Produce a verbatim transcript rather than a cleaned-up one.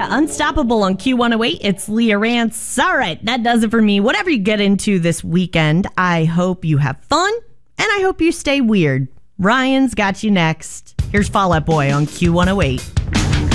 Unstoppable on Q one oh eight. It's Leah Rance. All right, that does it for me. Whatever you get into this weekend, I hope you have fun, and I hope you stay weird. Ryan's got you next. Here's Fall Out Boy on Q one oh eight.